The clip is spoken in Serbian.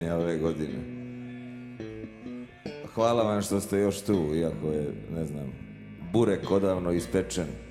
ove godine. Hvala vam što ste još tu, iako je, ne znam, burek odavno ispečen.